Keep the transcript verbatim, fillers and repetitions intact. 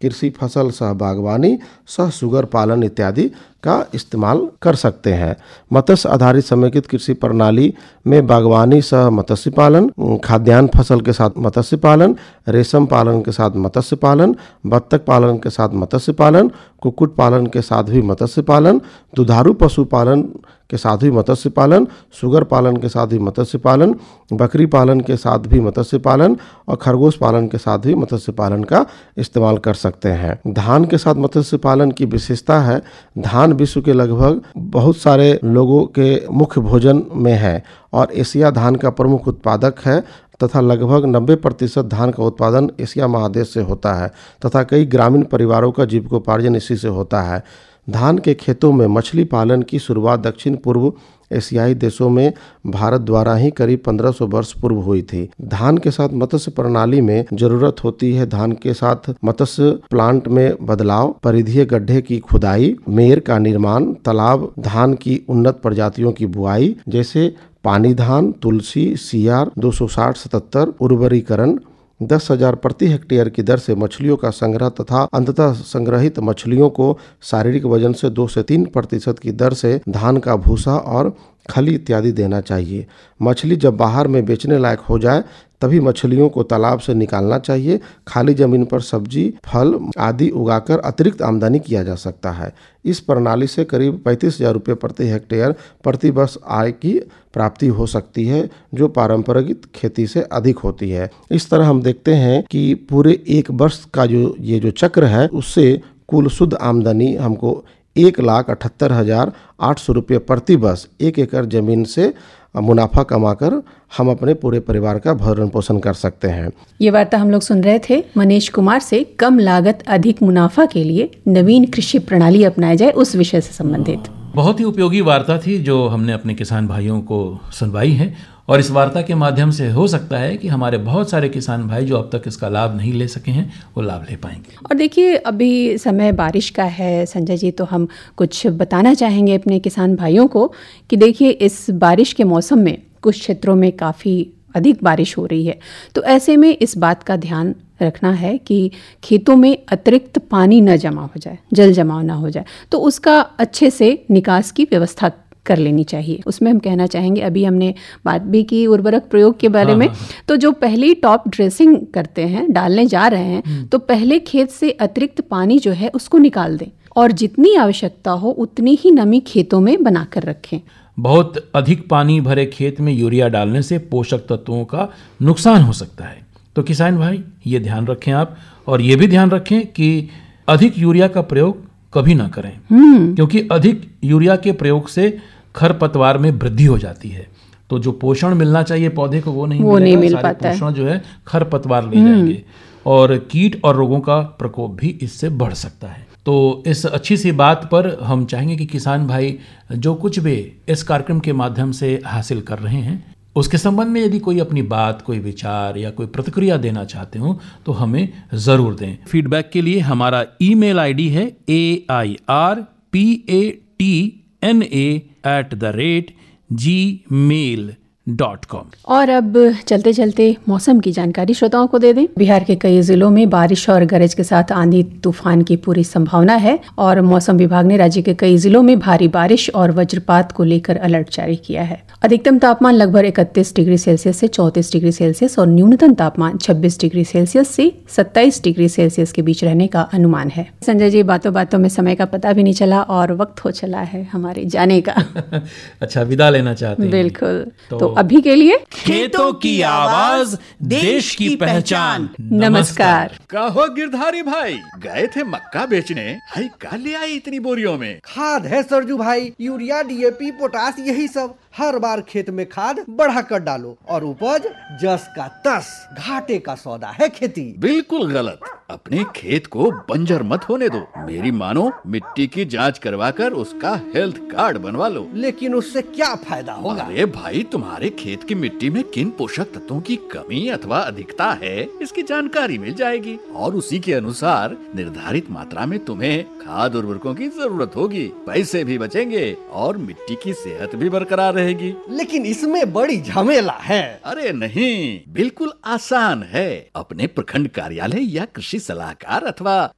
कृषि फसल सह बागवानी, सह सुगर पालन इत्यादि का इस्तेमाल कर सकते हैं। मत्स्य आधारित समेकित कृषि प्रणाली में बागवानी सह मत्स्य पालन, खाद्यान्न फसल के साथ मत्स्य पालन, रेशम पालन के साथ मत्स्य पालन, बत्तख पालन के साथ मत्स्य पालन, कुक्कुट पालन के साथ भी मत्स्य पालन, दुधारू पशु पालन के साथ भी मत्स्य पालन, सुगर पालन के साथ भी मत्स्य पालन, बकरी पालन के साथ भी मत्स्य पालन और खरगोश पालन के साथ भी मत्स्य पालन का इस्तेमाल कर सकते हैं। धान के साथ मत्स्य पालन की विशेषता है, धान विश्व के लगभग बहुत सारे लोगों के मुख्य भोजन में है और एशिया धान का प्रमुख उत्पादक है तथा लगभग नब्बे प्रतिशत धान का उत्पादन एशिया महादेश से होता है तथा कई ग्रामीण परिवारों का जीविकोपार्जन इसी से होता है। धान के खेतों में मछली पालन की शुरुआत दक्षिण पूर्व एशियाई देशों में भारत द्वारा ही करीब पंद्रह सौ वर्ष पूर्व हुई थी। धान के साथ मत्स्य प्रणाली में जरूरत होती है धान के साथ मत्स्य प्लांट में बदलाव, परिधीय गड्ढे की खुदाई, मेर का निर्माण, तालाब धान की उन्नत प्रजातियों की बुआई जैसे पानी धान, तुलसी, सियार, दो सौ साठ सतहत्तर, उर्वरीकरण, दस हजार प्रति हेक्टेयर की दर से मछलियों का संग्रह तथा अंततः संग्रहित मछलियों को शारीरिक वजन से दो से तीन प्रतिशत की दर से धान का भूसा और खली इत्यादि देना चाहिए। मछली जब बाहर में बेचने लायक हो जाए तभी मछलियों को तालाब से निकालना चाहिए। खाली जमीन पर सब्जी, फल आदि उगाकर अतिरिक्त आमदनी किया जा सकता है। इस प्रणाली से करीब पैंतीस हजार रुपये प्रति हेक्टेयर प्रति वर्ष आय की प्राप्ति हो सकती है, जो पारंपरिक खेती से अधिक होती है। इस तरह हम देखते हैं कि पूरे एक वर्ष का जो ये जो चक्र है उससे कुल शुद्ध आमदनी हमको एक लाख अठहत्तर हजार आठ सौ रुपये प्रति वर्ष एक एकड़ जमीन से मुनाफा कमाकर हम अपने पूरे परिवार का भरण पोषण कर सकते हैं। ये वार्ता हम लोग सुन रहे थे मनीष कुमार से, कम लागत अधिक मुनाफा के लिए नवीन कृषि प्रणाली अपनाई जाए उस विषय से संबंधित। बहुत ही उपयोगी वार्ता थी जो हमने अपने किसान भाइयों को सुनवाई है और इस वार्ता के माध्यम से हो सकता है कि हमारे बहुत सारे किसान भाई जो अब तक इसका लाभ नहीं ले सके हैं वो लाभ ले पाएंगे। और देखिए अभी समय बारिश का है संजय जी, तो हम कुछ बताना चाहेंगे अपने किसान भाइयों को कि देखिए इस बारिश के मौसम में कुछ क्षेत्रों में काफ़ी अधिक बारिश हो रही है, तो ऐसे में इस बात का ध्यान रखना है कि खेतों में अतिरिक्त पानी न जमा हो जाए, जल जमाव ना हो जाए, तो उसका अच्छे से निकास की व्यवस्था कर लेनी चाहिए। उसमें हम कहना चाहेंगे, अभी हमने बात भी की उर्वरक प्रयोग के बारे हाँ, में हाँ, हाँ। तो जो पहली टॉप ड्रेसिंग करते हैं, डालने जा रहे हैं, तो पहले खेत से अतिरिक्त पानी जो है उसको निकाल दें और जितनी आवश्यकता हो उतनी ही नमी खेतों में बनाकर रखें। बहुत अधिक पानी भरे खेत में यूरिया डालने से पोषक तत्वों का नुकसान हो सकता है, तो किसान भाई ये ध्यान रखें आप, और ये भी ध्यान रखें कि अधिक यूरिया का प्रयोग कभी ना करें, क्योंकि अधिक यूरिया के प्रयोग से खरपतवार में वृद्धि हो जाती है, तो जो पोषण मिलना चाहिए पौधे को वो नहीं वो नहीं मिल सारे पाता पोषण जो है खरपतवार ले जाएंगे और कीट और रोगों का प्रकोप भी इससे बढ़ सकता है। तो इस अच्छी सी बात पर हम चाहेंगे कि किसान भाई जो कुछ भी इस कार्यक्रम के माध्यम से हासिल कर रहे हैं उसके संबंध में यदि कोई अपनी बात, कोई विचार या कोई प्रतिक्रिया देना चाहते हो तो हमें ज़रूर दें। फीडबैक के लिए हमारा ईमेल आईडी है ए I R P A T N A at the rate ji mail dot com. और अब चलते चलते मौसम की जानकारी श्रोताओं को दे दें। बिहार के कई जिलों में बारिश और गरज के साथ आंधी तूफान की पूरी संभावना है और मौसम विभाग ने राज्य के कई जिलों में भारी बारिश और वज्रपात को लेकर अलर्ट जारी किया है। अधिकतम तापमान लगभग इकतीस डिग्री सेल्सियस से चौंतीस डिग्री सेल्सियस और न्यूनतम तापमान छब्बीस डिग्री सेल्सियस से सत्ताईस डिग्री सेल्सियस के बीच रहने का अनुमान है। संजय जी, बातों बातों में समय का पता भी नहीं चला और वक्त हो चला है हमारे जाने का। अच्छा, विदा लेना चाहते हैं? बिल्कुल। तो, तो अभी के लिए खेतों की आवाज, देश की पहचान। नमस्कार। कहो गिरधारी भाई, गए थे मक्का बेचने, हाय का ले आई इतनी बोरियों में? खाद है सरजू भाई, urea, D A P, potash, यही सब। हर बार खेत में खाद बढ़ा कर डालो और उपज जस का तस। घाटे का सौदा है खेती। बिल्कुल गलत। अपने खेत को बंजर मत होने दो। मेरी मानो, मिट्टी की जांच करवाकर उसका हेल्थ कार्ड बनवा लो। लेकिन उससे क्या फायदा होगा? अरे भाई, तुम्हारे खेत की मिट्टी में किन पोषक तत्वों की कमी अथवा अधिकता है, इसकी जानकारी मिल जाएगी और उसी के अनुसार निर्धारित मात्रा में तुम्हें खाद उर्वरकों की जरूरत होगी। पैसे भी बचेंगे और मिट्टी की सेहत भी बरकरार रहेगी। लेकिन इसमें बड़ी झमेला है। अरे नहीं, बिल्कुल आसान है। अपने प्रखंड कार्यालय या कृषि सलाहकार अथवा